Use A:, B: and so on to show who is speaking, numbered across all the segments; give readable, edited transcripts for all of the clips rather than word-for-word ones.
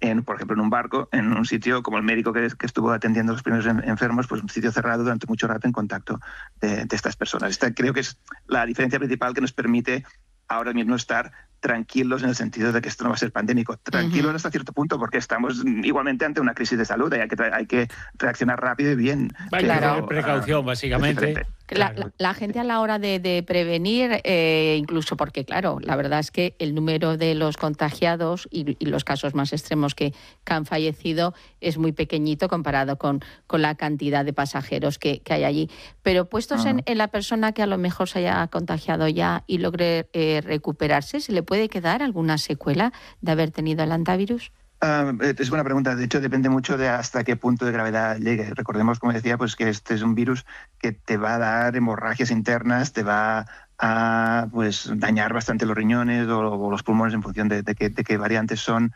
A: por ejemplo, en un barco, en un sitio como el médico que estuvo atendiendo a los primeros enfermos, pues un sitio cerrado durante mucho rato en contacto de estas personas. Esta creo que es la diferencia principal que nos permite ahora mismo estar tranquilos en el sentido de que esto no va a ser pandémico. Tranquilos hasta cierto punto, porque estamos igualmente ante una crisis de salud y hay que reaccionar rápido y bien.
B: Hay que tener precaución, básicamente.
C: La gente a la hora de prevenir, incluso porque, claro, la verdad es que el número de los contagiados y los casos más extremos que han fallecido es muy pequeñito comparado con la cantidad de pasajeros que hay allí. Pero puestos en la persona que a lo mejor se haya contagiado ya y logre recuperarse, ¿se le puede quedar alguna secuela de haber tenido el hantavirus?
A: Es buena pregunta. De hecho, depende mucho de hasta qué punto de gravedad llegue. Recordemos, como decía, pues que este es un virus que te va a dar hemorragias internas, te va a dañar bastante los riñones o los pulmones en función de qué variantes son.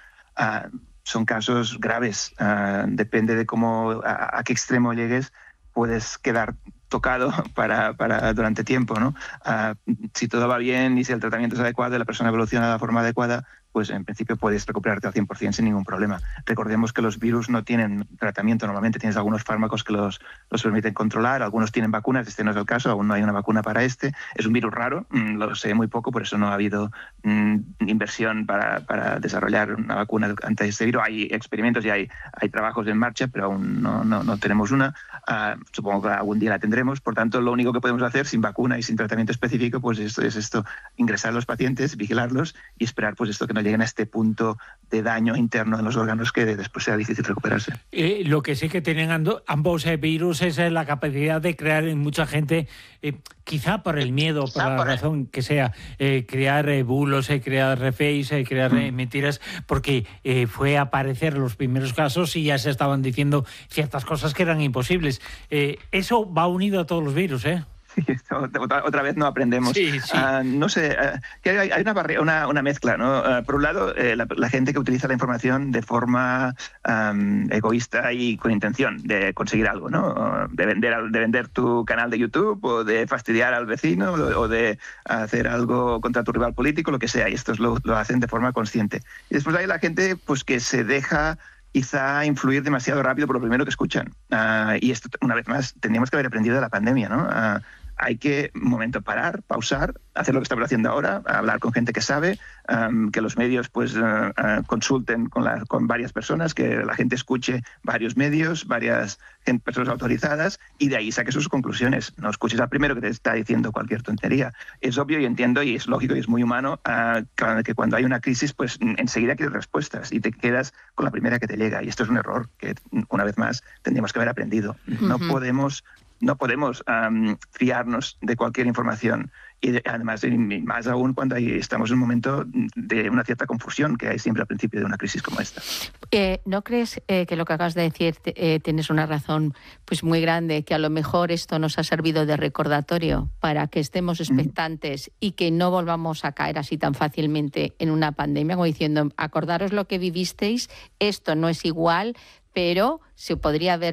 A: Son casos graves. Depende de a qué extremo llegues, puedes quedar tocado para durante tiempo, ¿no? Si todo va bien y si el tratamiento es adecuado y la persona evoluciona de la forma adecuada, pues en principio puedes recuperarte al 100% sin ningún problema. Recordemos que los virus no tienen tratamiento normalmente, tienes algunos fármacos que los permiten controlar, algunos tienen vacunas, este no es el caso, aún no hay una vacuna para este. Es un virus raro, lo sé muy poco, por eso no ha habido inversión para desarrollar una vacuna ante este virus. Hay experimentos y hay trabajos en marcha, pero aún no tenemos una. Supongo que algún día la tendremos, por tanto, lo único que podemos hacer sin vacuna y sin tratamiento específico pues es esto, ingresar a los pacientes, vigilarlos y esperar pues esto que no lleguen a este punto de daño interno en los órganos que después sea difícil recuperarse.
B: Lo que sí que tienen ambos virus es la capacidad de crear en mucha gente, quizá por el miedo, por la razón que sea, crear bulos, crear fakes, crear mentiras, porque fue a aparecer los primeros casos y ya se estaban diciendo ciertas cosas que eran imposibles. Eso va unido a todos los virus, ¿eh?
A: Sí, otra vez no aprendemos.
B: Sí.
A: No sé, que hay una mezcla, ¿no? Por un lado, la gente que utiliza la información de forma egoísta y con intención de conseguir algo, ¿no? De vender tu canal de YouTube o de fastidiar al vecino o de hacer algo contra tu rival político, lo que sea, y estos lo hacen de forma consciente. Y después hay la gente pues que se deja quizá influir demasiado rápido por lo primero que escuchan. Y esto, una vez más, tendríamos que haber aprendido de la pandemia, ¿no? Hay que, un momento, parar, pausar, hacer lo que estamos haciendo ahora, hablar con gente que sabe, que los medios pues consulten con varias personas, que la gente escuche varios medios, varias personas autorizadas y de ahí saque sus conclusiones. No escuches al primero que te está diciendo cualquier tontería. Es obvio y entiendo y es lógico y es muy humano que cuando hay una crisis pues enseguida quieres respuestas y te quedas con la primera que te llega. Y esto es un error que, una vez más, tendríamos que haber aprendido. No podemos fiarnos de cualquier información y además, más aún cuando estamos en un momento de una cierta confusión que hay siempre al principio de una crisis como esta.
C: ¿No crees que lo que acabas de decir tienes una razón pues muy grande, que a lo mejor esto nos ha servido de recordatorio para que estemos expectantes y que no volvamos a caer así tan fácilmente en una pandemia, como diciendo, acordaros lo que vivisteis, esto no es igual, pero se podría haber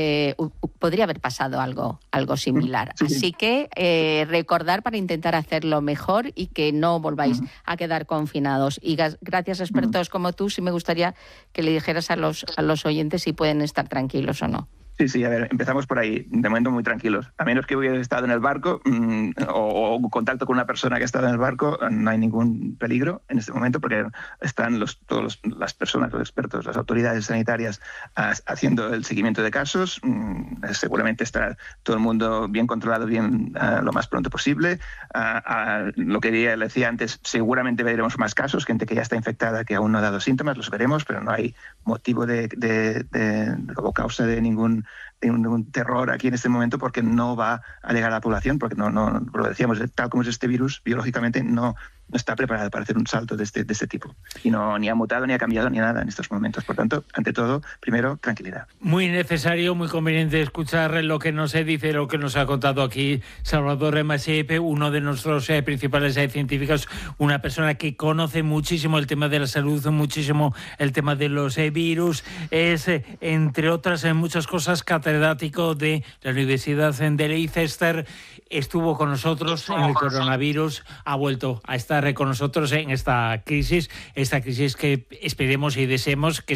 C: pasado algo similar.
A: Sí.
C: Así que recordar para intentar hacerlo mejor y que no volváis a quedar confinados. Y gracias a expertos como tú, sí me gustaría que le dijeras a los oyentes si pueden estar tranquilos o no.
A: Sí, a ver, empezamos por ahí, de momento muy tranquilos. A menos que hubiera estado en el barco o contacto con una persona que ha estado en el barco, no hay ningún peligro en este momento porque están todas las personas, los expertos, las autoridades sanitarias haciendo el seguimiento de casos. Seguramente estará todo el mundo bien controlado, bien lo más pronto posible. Lo que le decía antes, seguramente veremos más casos, gente que ya está infectada que aún no ha dado síntomas, los veremos, pero no hay motivo o causa de ningún terror aquí en este momento porque no va a llegar a la población, porque no lo decíamos, tal como es este virus, biológicamente no está preparado para hacer un salto de este tipo. Y ni ha mutado, ni ha cambiado, ni nada en estos momentos. Por tanto, ante todo, primero, tranquilidad.
B: Muy necesario, muy conveniente escuchar lo que nos dice, lo que nos ha contado aquí Salvador Masip, uno de nuestros principales científicos, una persona que conoce muchísimo el tema de la salud, muchísimo el tema de los virus. Es, entre otras muchas cosas, catedrático de la Universidad de Leicester. Estuvo con nosotros en el coronavirus, ha vuelto a estar con nosotros en esta crisis que esperemos y deseemos que